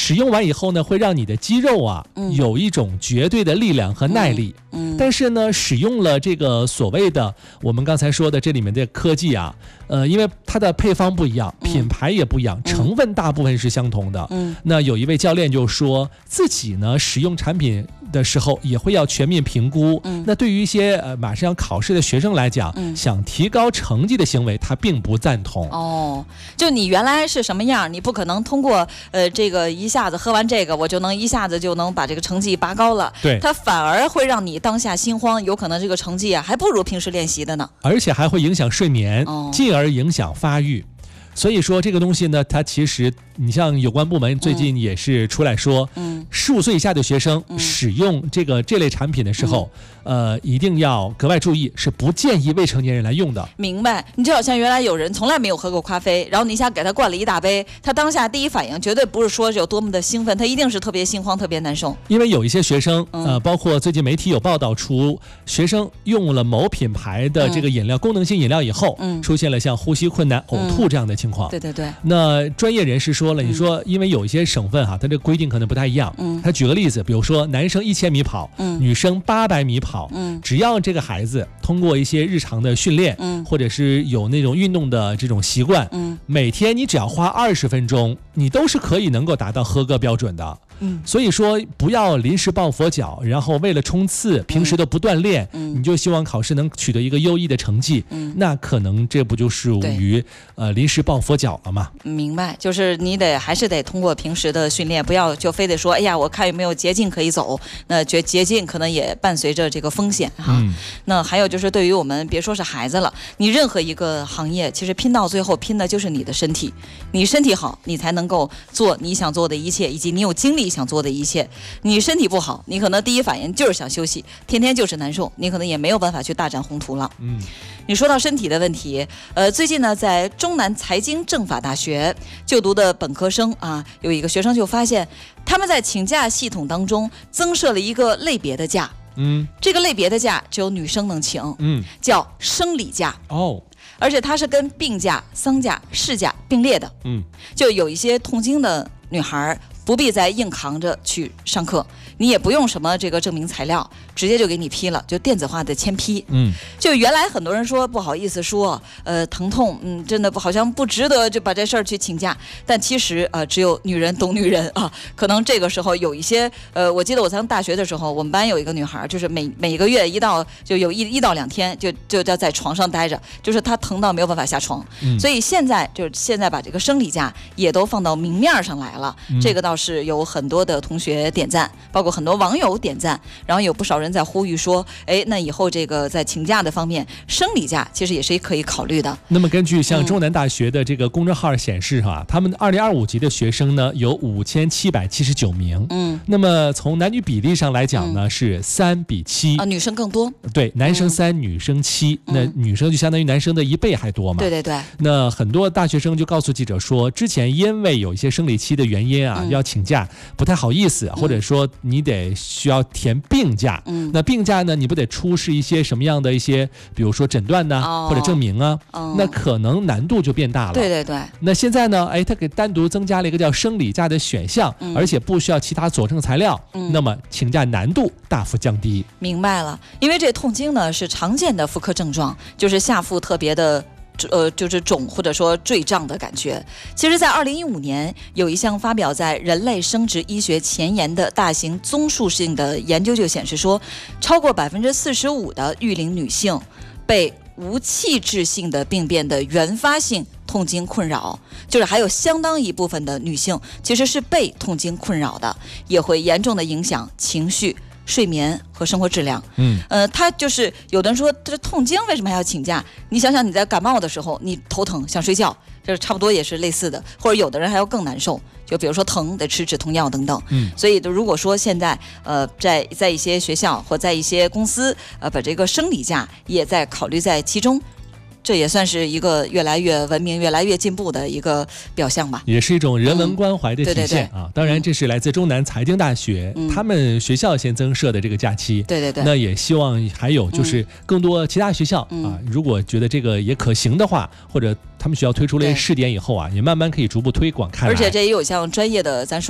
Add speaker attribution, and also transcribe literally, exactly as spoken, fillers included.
Speaker 1: 使用完以后呢，会让你的肌肉啊、嗯、有一种绝对的力量和耐力。嗯，嗯但是呢，使用了这个所谓的我们刚才说的这里面的科技啊，呃，因为它的配方不一样，品牌也不一样，嗯、成分大部分是相同的。嗯，那有一位教练就说自己呢使用产品的时候也会要全面评估。嗯，那对于一些呃马上要考试的学生来讲，嗯、想提高成绩的行为，他并不赞同。
Speaker 2: 哦，就你原来是什么样，你不可能通过呃这个一下子喝完这个，我就能一下子就能把这个成绩拔高了。
Speaker 1: 对，
Speaker 2: 它反而会让你当下心慌，有可能这个成绩啊还不如平时练习的呢。
Speaker 1: 而且还会影响睡眠，哦、进而影响发育。所以说这个东西呢，它其实你像有关部门最近也是出来说，嗯，十五岁以下的学生使用这个这类产品的时候，嗯、呃，一定要格外注意，是不建议未成年人来用的。
Speaker 2: 明白？你就好像原来有人从来没有喝过咖啡，然后你一下给他灌了一大杯，他当下第一反应绝对不是说有多么的兴奋，他一定是特别心慌、特别难受。
Speaker 1: 因为有一些学生，呃，包括最近媒体有报道出，学生用了某品牌的这个饮料、嗯、功能性饮料以后，嗯，出现了像呼吸困难、呕吐这样的情况。
Speaker 2: 对对对。
Speaker 1: 那专业人士说了，你说因为有一些省份哈，它这个规定可能不太一样。嗯，他举个例子，比如说男生一千米跑，嗯，女生八百米跑，嗯，只要这个孩子通过一些日常的训练，嗯，或者是有那种运动的这种习惯，嗯，每天你只要花二十分钟，你都是可以能够达到合格标准的。嗯，所以说不要临时抱佛脚，然后为了冲刺，平时都不锻炼，嗯，你就希望考试能取得一个优异的成绩，嗯，那可能这不就属于呃临时抱佛脚了吗？
Speaker 2: 明白，就是你得还是得通过平时的训练，不要就非得说，哎呀，我看有没有捷径可以走，那捷捷径可能也伴随着这个风险哈。嗯、那还有就是对于我们别说是孩子了，你任何一个行业，其实拼到最后拼的就是你的身体，你身体好，你才能够做你想做的一切，以及你有精力想做的一切。你身体不好，你可能第一反应就是想休息，天天就是难受，你可能也没有办法去大展宏图了。嗯，你说到身体的问题，呃，最近呢，在中南财经政法大学就读的本科生啊，有一个学生就发现，他们在请假系统当中增设了一个类别的假。嗯，这个类别的假只有女生能请，嗯，叫生理假。哦。而且它是跟病假、丧假、事假并列的。嗯，就有一些痛经的女孩不必再硬扛着去上课，你也不用什么这个证明材料，直接就给你批了，就电子化的签批。嗯，就原来很多人说不好意思说，呃，疼痛，嗯，真的好像不值得就把这事儿去请假，但其实呃，只有女人懂女人啊。可能这个时候有一些，呃，我记得我上大学的时候，我们班有一个女孩，就是每每个月一到就有一一到两天就就要在床上待着，就是她疼到没有办法下床。嗯，所以现在就是现在把这个生理假也都放到明面上来了，嗯、这个倒是有很多的同学点赞，包括很多网友点赞，然后有不少人在呼吁说，哎，那以后这个在请假的方面，生理假其实也是可以考虑的。
Speaker 1: 那么根据像中南大学的这个公众号显示哈、啊，嗯、他们二零二五级的学生呢有五千七百七十九名，嗯，那么从男女比例上来讲呢、嗯、是三比七
Speaker 2: 啊，女生更多，
Speaker 1: 对，男生三、嗯、女生七，那女生就相当于男生的一倍还多嘛。
Speaker 2: 对对对。
Speaker 1: 那很多大学生就告诉记者说，之前因为有一些生理期的原因啊，嗯、要请假不太好意思，或者说你得需要填病假，嗯，那病假呢，你不得出示一些什么样的一些，比如说诊断呢、哦，或者证明啊，哦、那可能难度就变大了。
Speaker 2: 对对对。
Speaker 1: 那现在呢，哎，他给单独增加了一个叫生理假的选项，嗯、而且不需要其他佐证材料，嗯、那么请假难度大幅降低。
Speaker 2: 明白了，因为这痛经呢是常见的妇科症状，就是下腹特别的。呃，就是肿或者说坠胀的感觉。其实，在二零一五年，有一项发表在《人类生殖医学前沿》的大型综述性的研究就显示说，超过百分之四十五的育龄女性被无器质性的病变的原发性痛经困扰，就是还有相当一部分的女性其实是被痛经困扰的，也会严重的影响情绪、睡眠和生活质量。嗯，呃，他就是有的人说，这痛经为什么还要请假？你想想你在感冒的时候，你头疼想睡觉，就是差不多也是类似的，或者有的人还要更难受，就比如说疼得吃止痛药等等。嗯，所以如果说现在呃在在一些学校或在一些公司呃把这个生理假也在考虑在其中。这也算是一个越来越文明、越来越进步的一个表象吧，
Speaker 1: 也是一种人文关怀的体现、嗯、对对对啊。当然，这是来自中南财经大学、嗯、他们学校先增设的这个假期。
Speaker 2: 对对对。
Speaker 1: 那也希望还有就是更多其他学校、嗯、啊，如果觉得这个也可行的话，或者他们学校推出了试点以后啊，也慢慢可以逐步推广开来。
Speaker 2: 而且这也有像专业的，咱说。